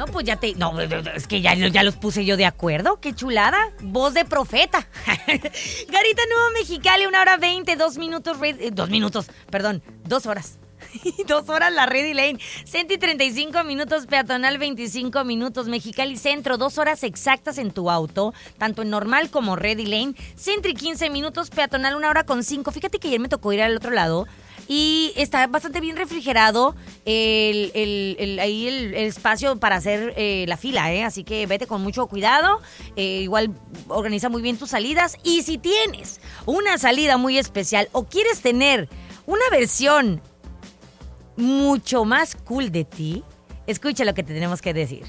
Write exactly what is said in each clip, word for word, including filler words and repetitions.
pues ya te... No, es que ya, ya los puse yo de acuerdo. ¡Qué chulada! Voz de profeta. Garita Nuevo Mexicali, una hora veinte, dos minutos... Eh, dos minutos, perdón, dos horas. Dos horas la Ready Lane. Senti treinta y cinco minutos, peatonal veinticinco minutos. Mexicali Centro, dos horas exactas en tu auto, tanto en normal como Ready Lane. Sentry quince minutos, peatonal una hora con cinco. Fíjate que ayer me tocó ir al otro lado y está bastante bien refrigerado el, el, el, ahí el, el espacio para hacer eh, la fila, ¿eh? Así que vete con mucho cuidado. Eh, igual organiza muy bien tus salidas. Y si tienes una salida muy especial o quieres tener una versión mucho más cool de ti, escucha lo que te tenemos que decir.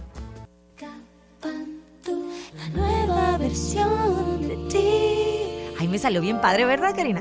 La nueva versión de ti. Ay, me salió bien padre, ¿verdad, Karina?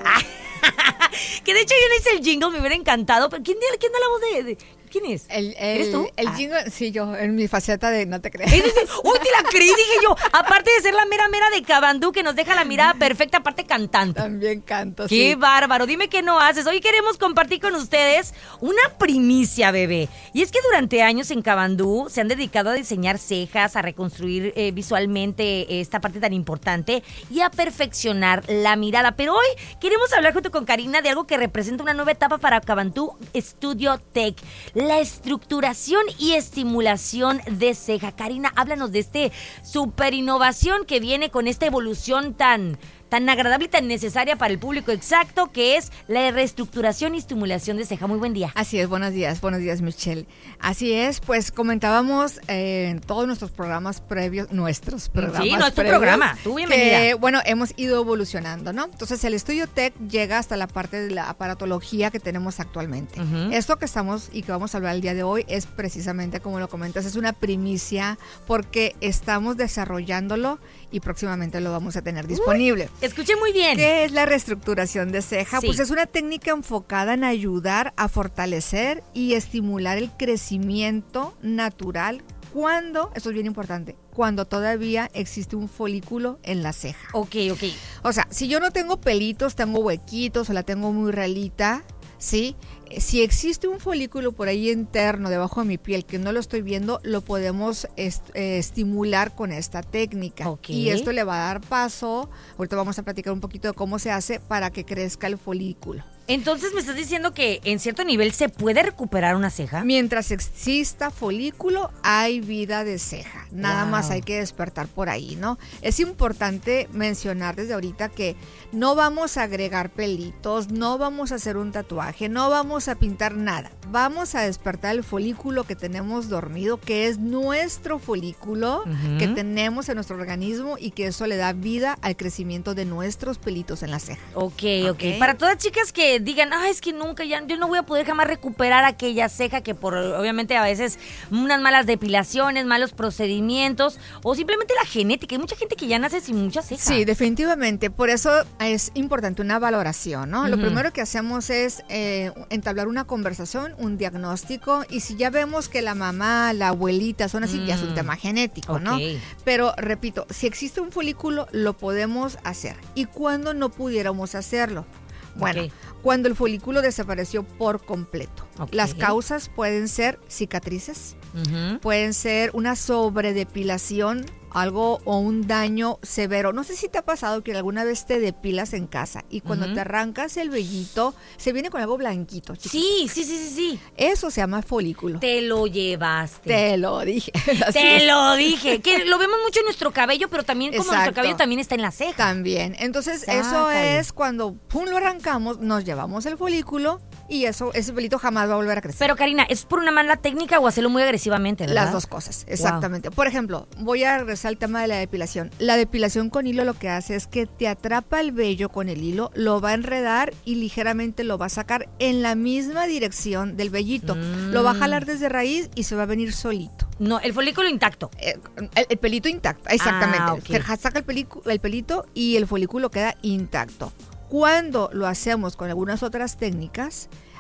Que de hecho yo no hice el jingle, me hubiera encantado. Pero ¿quién, quién da la voz de, de quién es? El, el, ¿Eres tú? El ah. jingle, sí, yo, en mi faceta de no te creas. Uy, te la creí, dije yo. Aparte de ser la mera mera de Cabandú, que nos deja la mirada perfecta, aparte cantante. También canto, Qué sí. bárbaro, dime qué no haces. Hoy queremos compartir con ustedes una primicia, bebé. Y es que durante años en Cabandú se han dedicado a diseñar cejas, a reconstruir eh, visualmente esta parte tan importante y a perfeccionar la mirada. Pero hoy queremos hablar junto con Karina de algo que representa una nueva etapa para Cabandú Studio Tech. La estructuración y estimulación de ceja. Karina, háblanos de este super innovación que viene con esta evolución tan, tan agradable y tan necesaria para el público exacto, que es la reestructuración y estimulación de ceja. Muy buen día. Así es, buenos días, buenos días, Michelle. Así es, pues comentábamos eh, en todos nuestros programas previos, nuestros programas Sí, no es tu previos, programa, tú bienvenida. Que, bueno, hemos ido evolucionando, ¿no? Entonces, el Studio Tech llega hasta la parte de la aparatología que tenemos actualmente. Uh-huh. Esto que estamos y que vamos a hablar el día de hoy es precisamente, como lo comentas, es una primicia porque estamos desarrollándolo y próximamente lo vamos a tener disponible. Uy, escuché muy bien. ¿Qué es la reestructuración de ceja? Sí. Pues es una técnica enfocada en ayudar a fortalecer y estimular el crecimiento natural cuando, esto es bien importante, cuando todavía existe un folículo en la ceja. Ok, ok. O sea, si yo no tengo pelitos, tengo huequitos o la tengo muy realita, ¿sí? Si existe un folículo por ahí interno debajo de mi piel que no lo estoy viendo, lo podemos est- eh, estimular con esta técnica. Okay. Y esto le va a dar paso, ahorita vamos a platicar un poquito de cómo se hace para que crezca el folículo. Entonces, ¿me estás diciendo que en cierto nivel se puede recuperar una ceja? Mientras exista folículo, hay vida de ceja. Nada wow. más hay que despertar por ahí, ¿no? Es importante mencionar desde ahorita que no vamos a agregar pelitos, no vamos a hacer un tatuaje, no vamos a pintar nada. Vamos a despertar el folículo que tenemos dormido, que es nuestro folículo uh-huh. que tenemos en nuestro organismo y que eso le da vida al crecimiento de nuestros pelitos en la ceja. Ok, ok. okay. Para todas chicas que digan, ah, es que nunca, ya, yo no voy a poder jamás recuperar aquella ceja que por, obviamente, a veces unas malas depilaciones, malos procedimientos o simplemente la genética. Hay mucha gente que ya nace sin mucha ceja. Sí, definitivamente. Por eso es importante una valoración, ¿no? Uh-huh. Lo primero que hacemos es eh, entablar una conversación, un diagnóstico, y si ya vemos que la mamá, la abuelita son así, mm. ya es un tema genético, okay. ¿no? Pero, repito, si existe un folículo, lo podemos hacer. ¿Y cuándo no pudiéramos hacerlo? Bueno, okay. cuando el folículo desapareció por completo. Okay. Las causas pueden ser cicatrices, uh-huh. pueden ser una sobredepilación, algo o un daño severo. No sé si te ha pasado que alguna vez te depilas en casa y cuando uh-huh. te arrancas el vellito, se viene con algo blanquito. Chiquito. Sí, sí, sí, sí, sí. Eso se llama folículo. Te lo llevaste. Te lo dije. Te es. lo dije. Que lo vemos mucho en nuestro cabello, pero también como Exacto. nuestro cabello también está en la ceja. También. Entonces, Sácale. eso es cuando pum, lo arrancamos, nos llevamos el folículo y eso, ese pelito jamás va a volver a crecer. Pero, Karina, ¿es por una mala técnica o hacerlo muy agresivamente, verdad? Las dos cosas, exactamente. Wow. Por ejemplo, voy a regresar al tema de la depilación. La depilación con hilo lo que hace es que te atrapa el vello con el hilo, lo va a enredar y ligeramente lo va a sacar en la misma dirección del vellito. Mm. Lo va a jalar desde raíz y se va a venir solito. No, el folículo intacto. El, el, el pelito intacto, exactamente. Ah, okay. Se saca el, pelicu, el pelito y el folículo queda intacto. Cuando lo hacemos con algunas otras técnicas,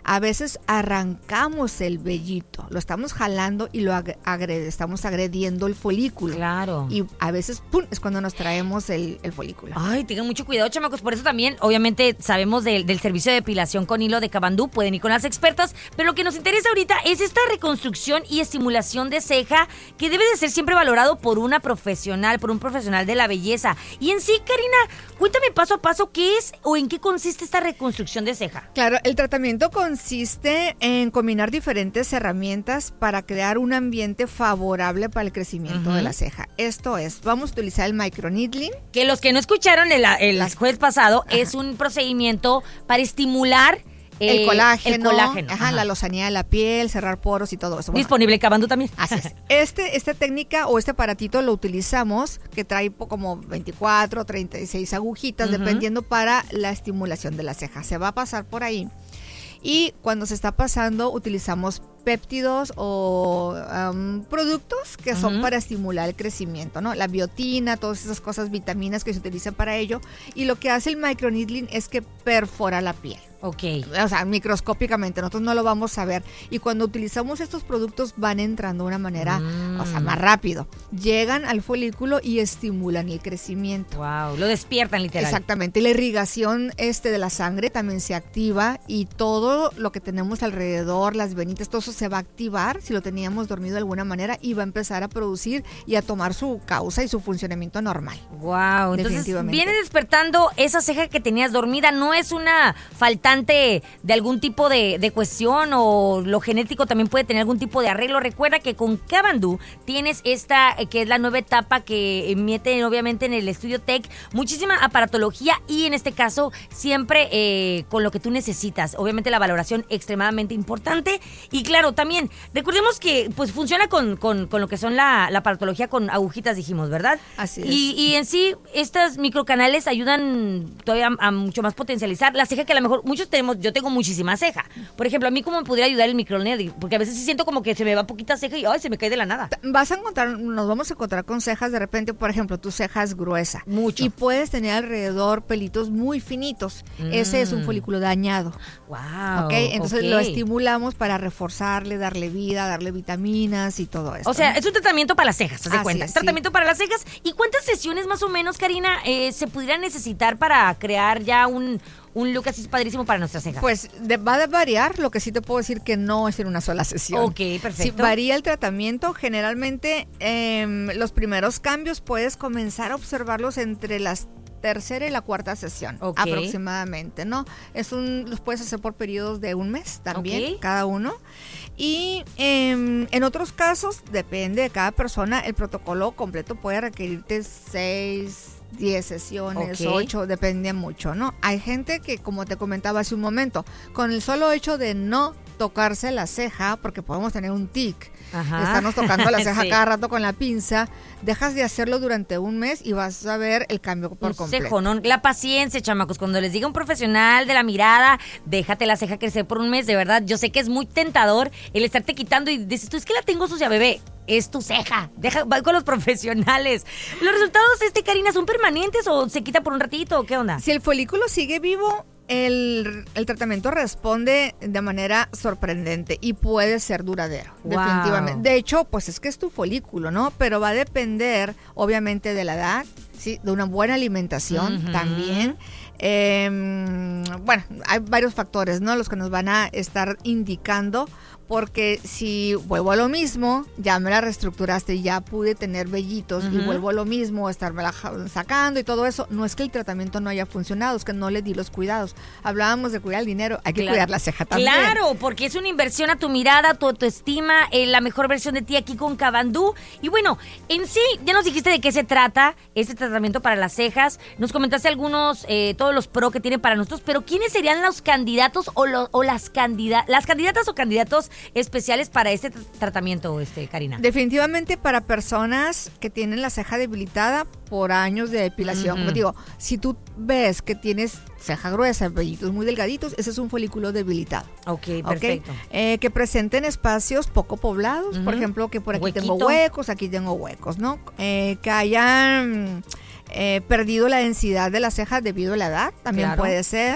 a veces arrancamos el vellito, lo estamos jalando y lo ag- agrede, estamos agrediendo el folículo. Claro. Y a veces, ¡pum!, es cuando nos traemos el, el folículo. Ay, tengan mucho cuidado, chamacos. Por eso también, obviamente, sabemos del, del servicio de depilación con hilo de Cabandú. Pueden ir con las expertas. Pero lo que nos interesa ahorita es esta reconstrucción y estimulación de ceja que debe de ser siempre valorado por una profesional, por un profesional de la belleza. Y en sí, Karina, cuéntame paso a paso qué es o en qué consiste esta reconstrucción de ceja. Claro, el tratamiento consiste en combinar diferentes herramientas para crear un ambiente favorable para el crecimiento Ujú. de la ceja. Esto es, vamos a utilizar el microneedling. Que los que no escucharon el, el Las- jueves pasado, es un procedimiento para estimular El eh, colágeno, el colágeno. ajá, Ajá. la lozanía de la piel, cerrar poros y todo eso. Bueno, Disponible en Cabandú también. así es. Este, esta técnica o este aparatito lo utilizamos, que trae po- como veinticuatro, treinta y seis agujitas, Ujú. dependiendo para la estimulación de la ceja. Se va a pasar por ahí. Y cuando se está pasando, utilizamos péptidos o um, productos que son Ujú. para estimular el crecimiento, ¿no? La biotina, todas esas cosas, vitaminas que se utilizan para ello. Y lo que hace el microneedling es que perfora la piel. Ok. O sea, microscópicamente, nosotros no lo vamos a ver. Y cuando utilizamos estos productos van entrando de una manera, Mm. o sea, más rápido. Llegan al folículo y estimulan el crecimiento. Wow, lo despiertan literal. Exactamente, la irrigación este de la sangre también se activa y todo lo que tenemos alrededor, las venitas, todo eso se va a activar si lo teníamos dormido de alguna manera y va a empezar a producir y a tomar su causa y su funcionamiento normal. Wow, entonces Definitivamente. viene despertando esa ceja que tenías dormida, no es una faltante de algún tipo de, de cuestión o lo genético también puede tener algún tipo de arreglo. Recuerda que con Cabandú tienes esta eh, que es la nueva etapa que meten obviamente en el Estudio Tech, muchísima aparatología y en este caso siempre eh, con lo que tú necesitas. Obviamente la valoración extremadamente importante y claro, también recordemos que pues funciona con, con, con lo que son la, la aparatología con agujitas, dijimos, ¿verdad? Así es. Y, y en sí, estas microcanales ayudan todavía a, a mucho más potencializar la ceja que a lo mejor muchos tenemos, yo tengo muchísima ceja. Por ejemplo, a mí cómo me podría ayudar el microneedling, porque a veces sí siento como que se me va poquita ceja y ay, se me cae de la nada. Vas a encontrar, nos vamos a encontrar con cejas de repente, por ejemplo, tu ceja es gruesa. Mucho. Y puedes tener alrededor pelitos muy finitos. Mm. Ese es un folículo dañado. Wow. ¿Ok? Entonces lo estimulamos para reforzarle, darle vida, darle vitaminas y todo eso. O sea, ¿no? es un tratamiento para las cejas, ¿te das Así cuenta? es, Es tratamiento para las cejas. ¿Y cuántas sesiones más o menos, Karina, eh, se pudieran necesitar para crear ya un, un look así padrísimo para nuestras cejas? Pues de- va a variar, lo que sí te puedo decir que no es en una sola sesión. Ok, Si perfecto. varía el tratamiento, generalmente em, los primeros cambios puedes comenzar a observarlos entre las tercera y la cuarta sesión, Ok. aproximadamente, ¿no? Es un, los puedes hacer por periodos de un mes también, Ok. cada uno. Y em, en otros casos, depende de cada persona, el protocolo completo puede requerirte seis, diez sesiones, Ok. ocho, depende mucho, ¿no? Hay gente que, como te comentaba hace un momento, con el solo hecho de no tocarse la ceja, porque podemos tener un tic, Ajá. de estarnos tocando la ceja Sí. cada rato con la pinza, dejas de hacerlo durante un mes y vas a ver el cambio por Un completo. cejonón. La paciencia, chamacos. Cuando les diga un profesional de la mirada, déjate la ceja crecer por un mes. De verdad, yo sé que es muy tentador el estarte quitando y dices, tú es que la tengo sucia, bebé. Es tu ceja. Deja, va con los profesionales. ¿Los resultados, este, Karina, son permanentes o se quita por un ratito o qué onda? Si el folículo sigue vivo, el, el tratamiento responde de manera sorprendente y puede ser duradero, Wow. definitivamente. De hecho, pues es que es tu folículo, ¿no? Pero va a depender, obviamente, de la edad, ¿sí? De una buena alimentación Ujú. también. Eh, bueno, hay varios factores, ¿no? Los que nos van a estar indicando, porque si vuelvo a lo mismo, ya me la reestructuraste y ya pude tener vellitos y Ujú. vuelvo a lo mismo, estarme la ja- sacando y todo eso, no es que el tratamiento no haya funcionado, es que no le di los cuidados. Hablábamos de cuidar el dinero, hay que Claro. cuidar la ceja también. Claro, porque es una inversión a tu mirada, a tu autoestima, eh, la mejor versión de ti aquí con Cabandú. Y bueno, en sí, ya nos dijiste de qué se trata este tratamiento para las cejas. Nos comentaste algunos, eh, todos los pro que tiene para nosotros, pero ¿quiénes serían los candidatos o, lo- o las, candida- las candidatas o candidatos especiales para este tr- tratamiento, este, Karina? Definitivamente para personas que tienen la ceja debilitada por años de depilación. Ujú. Como digo, si tú ves que tienes ceja gruesa, vellitos muy delgaditos, ese es un folículo debilitado. Ok, ¿Ok? perfecto. Eh, que presenten espacios poco poblados, por Ujú. ejemplo, que por aquí Huequito. tengo huecos, aquí tengo huecos, ¿no? Eh, que hayan eh, perdido la densidad de la ceja debido a la edad, también Claro. puede ser.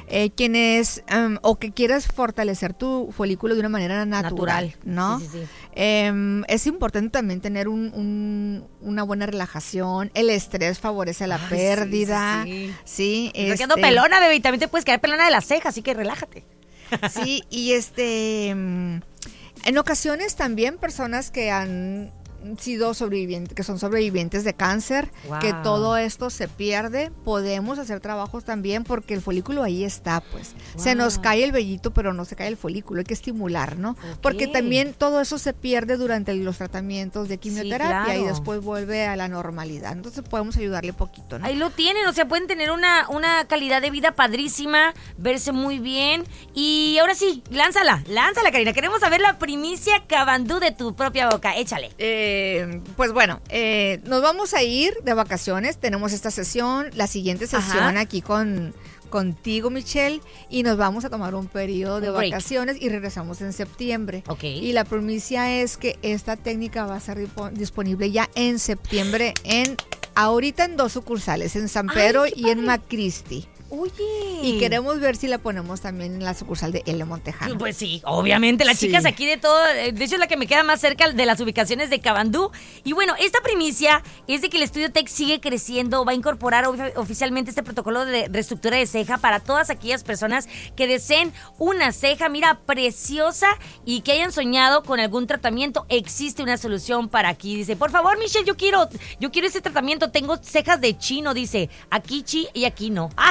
eh, quienes um, o que quieras fortalecer tu folículo de una manera natural, Natural. ¿no? Sí, sí, sí. Eh, es importante también tener un, un, una buena relajación. El estrés favorece la Ay, pérdida. sí, sí, Sí, Estoy este, quedando pelona, bebé, y también te puedes quedar pelona de las cejas, así que relájate. sí, y este mm, en ocasiones también personas que han sido sobrevivientes, que son sobrevivientes de cáncer, Wow. que todo esto se pierde, podemos hacer trabajos también porque el folículo ahí está, pues. Wow. Se nos cae el vellito, pero no se cae el folículo, hay que estimular, ¿no? Ok. Porque también todo eso se pierde durante los tratamientos de quimioterapia claro. y después vuelve a la normalidad. Entonces podemos ayudarle poquito, ¿no? Ahí lo tienen, o sea, pueden tener una, una calidad de vida padrísima, verse muy bien. Y ahora sí, lánzala, lánzala, Karina. Queremos saber la primicia Cabandú de tu propia boca. Échale. Eh, pues bueno, eh, nos vamos a ir de vacaciones. Tenemos esta sesión, la siguiente sesión Ajá. aquí con contigo, Michelle, y nos vamos a tomar un periodo de Un break. vacaciones y regresamos en septiembre. Ok. Y la primicia es que esta técnica va a ser dipo- disponible ya en septiembre en ahorita en dos sucursales, en San Ay, Pedro qué y en padre. McChristie. Oye. Y queremos ver si la ponemos también en la sucursal de L. Montejano. Pues sí, obviamente, las Sí. chicas aquí de todo, eh, de hecho es la que me queda más cerca de las ubicaciones de Cabandú. Y bueno, esta primicia es de que el Estudio Tech sigue creciendo, va a incorporar of- oficialmente este protocolo de reestructura de ceja para todas aquellas personas que deseen una ceja, mira, preciosa y que hayan soñado con algún tratamiento. Existe una solución para aquí, dice, por favor, Michelle, yo quiero, yo quiero ese tratamiento, tengo cejas de chino, dice, aquí chi y aquí no. ¡Ah!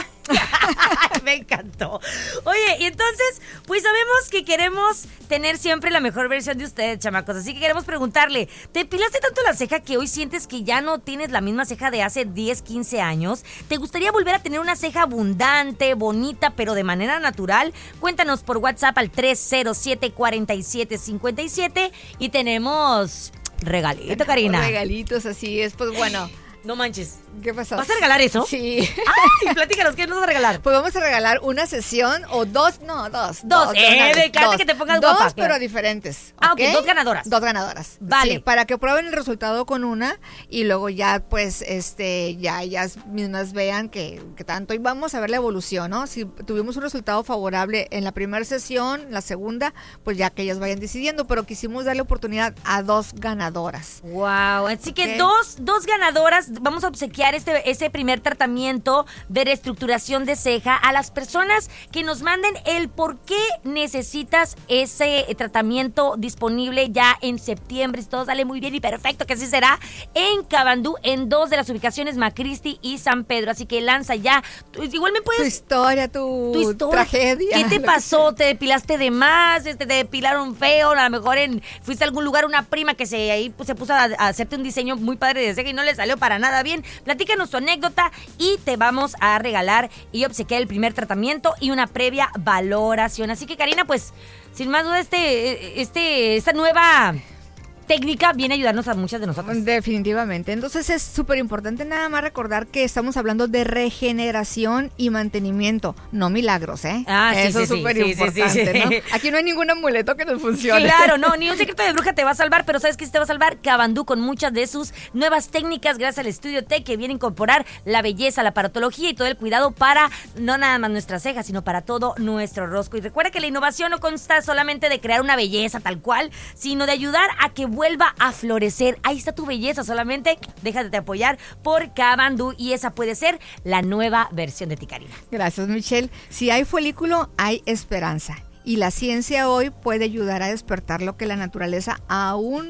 Me encantó. Oye, y entonces, pues sabemos que queremos tener siempre la mejor versión de ustedes, chamacos. Así que queremos preguntarle, ¿te depilaste tanto la ceja que hoy sientes que ya no tienes la misma ceja de hace diez, quince años? ¿Te gustaría volver a tener una ceja abundante, bonita, pero de manera natural? Cuéntanos por WhatsApp al tres cero siete, cuatro siete, cinco siete y tenemos regalito, Karina. Regalitos, así es. Pues bueno, No manches. ¿qué pasó? ¿Vas a regalar eso? Sí. Ay, platícanos, ¿qué nos vas a regalar? Pues vamos a regalar una sesión o dos, no, dos. Dos, eh, ganadores, me encanta dos. que te pongas Dos, guapa, pero claro. diferentes. Ah, ok, dos ganadoras. Dos ganadoras. Vale. Sí, para que prueben el resultado con una y luego ya, pues, este, ya ellas mismas vean que, que tanto. Y vamos a ver la evolución, ¿no? Si tuvimos un resultado favorable en la primera sesión, la segunda, pues ya que ellas vayan decidiendo. Pero quisimos darle oportunidad a dos ganadoras. Wow, así que Ok. dos, dos ganadoras, vamos a obsequiar este, ese primer tratamiento de reestructuración de ceja a las personas que nos manden el por qué necesitas ese tratamiento disponible ya en septiembre. Si todo sale muy bien y perfecto, que así será, en Cabandú, en dos de las ubicaciones, McChristie y San Pedro. Así que lanza ya. Tú- Igual me Tu puedes... historia, tu, tu historia. tragedia. ¿Qué te lo que pasó? ¿Te depilaste de más? Este, ¿Te depilaron feo? A lo mejor en, fuiste a algún lugar, una prima que se ahí pues, se puso a, a hacerte un diseño muy padre de ceja y no le salió para nada bien. Platícanos tu anécdota y te vamos a regalar y obsequiar el primer tratamiento y una previa valoración. Así que, Karina, pues, sin más duda, este, este, esta nueva técnica viene a ayudarnos a muchas de nosotras. Definitivamente. Entonces es súper importante nada más recordar que estamos hablando de regeneración y mantenimiento, no milagros, ¿eh? Ah, sí, Eso sí, es sí, súper sí, sí, importante, sí, sí. ¿no? Aquí no hay ningún amuleto que nos funcione. Claro, no, ni un secreto de bruja te va a salvar, pero ¿sabes qué sí te va a salvar? Cabandú con muchas de sus nuevas técnicas gracias al Estudio Tech que viene a incorporar la belleza, la aparatología y todo el cuidado para no nada más nuestras cejas, sino para todo nuestro rostro. Y recuerda que la innovación no consta solamente de crear una belleza tal cual, sino de ayudar a que vuelva a florecer. Ahí está tu belleza, solamente déjate de apoyar por Cabandú y esa puede ser la nueva versión de ti, Karina. Gracias, Michelle. Si hay folículo, hay esperanza. Y la ciencia hoy puede ayudar a despertar lo que la naturaleza aún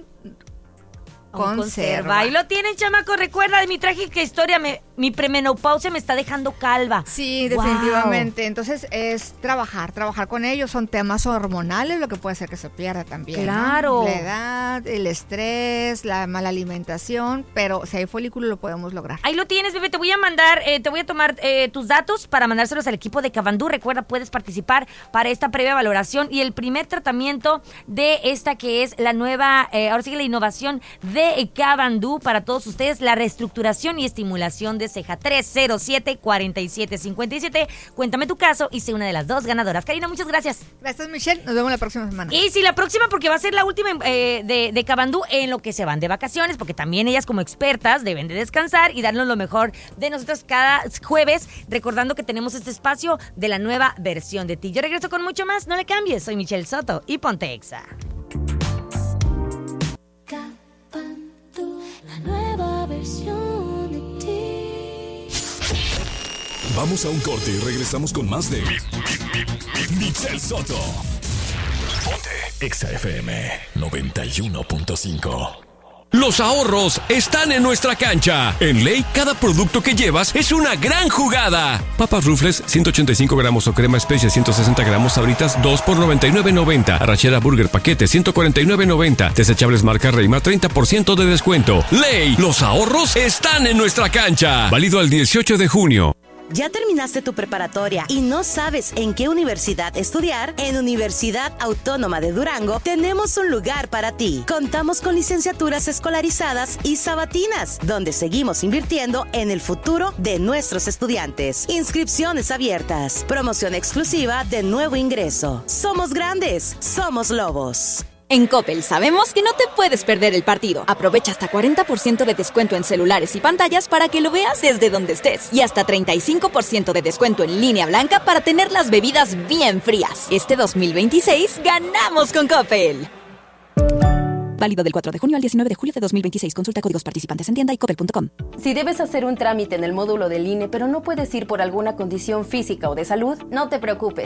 Aún conserva. Ahí lo tienen, chamaco. Recuerda de mi trágica historia, me, mi premenopausia me está dejando calva. Sí, Wow. definitivamente. Entonces es trabajar, trabajar con ellos. Son temas hormonales, lo que puede ser que se pierda también, ¿no? Claro. La edad, el estrés, la mala alimentación, pero si hay folículo lo podemos lograr. Ahí lo tienes, bebé. Te voy a mandar, eh, te voy a tomar eh, tus datos para mandárselos al equipo de Cabandú. Recuerda, puedes participar para esta previa valoración y el primer tratamiento de esta que es la nueva, eh, ahora sigue la innovación de de Cabandú para todos ustedes, la reestructuración y estimulación de ceja. Tres cero siete, cuatro siete cinco siete. Cuéntame tu caso y sé una de las dos ganadoras. Karina, muchas gracias. Gracias, Michelle. Nos vemos la próxima semana. Y sí, la próxima, porque va a ser la última eh, de, de Cabandú en lo que se van de vacaciones, porque también ellas como expertas deben de descansar y darnos lo mejor de nosotros cada jueves, recordando que tenemos este espacio de la nueva versión de ti. Yo regreso con mucho más, no le cambies. Soy Michelle Soto y ponte Exa. Cabandú, la nueva versión de ti. Vamos a un corte y regresamos con más de Michelle Soto. Ponte Exa F M noventa y uno punto cinco. Los ahorros están en nuestra cancha. En Ley, cada producto que llevas es una gran jugada. Papas Rufles, ciento ochenta y cinco gramos o crema especia, ciento sesenta gramos, Sabritas, dos por noventa y nueve noventa. Arrachera Burger paquete, ciento cuarenta y nueve noventa. Desechables marca Reima, treinta por ciento de descuento. Ley, los ahorros están en nuestra cancha. Válido al dieciocho de junio. ¿Ya terminaste tu preparatoria y no sabes en qué universidad estudiar? En Universidad Autónoma de Durango tenemos un lugar para ti. Contamos con licenciaturas escolarizadas y sabatinas, donde seguimos invirtiendo en el futuro de nuestros estudiantes. Inscripciones abiertas. Promoción exclusiva de nuevo ingreso. Somos grandes, somos lobos. En Coppel sabemos que no te puedes perder el partido. Aprovecha hasta cuarenta por ciento de descuento en celulares y pantallas para que lo veas desde donde estés. Y hasta treinta y cinco por ciento de descuento en línea blanca para tener las bebidas bien frías. Este dos mil veintiséis ganamos con Coppel. Válido del cuatro de junio al diecinueve de julio de dos mil veintiséis. Consulta códigos participantes en tienda y coppel punto com. Si debes hacer un trámite en el módulo del I N E, pero no puedes ir por alguna condición física o de salud, no te preocupes.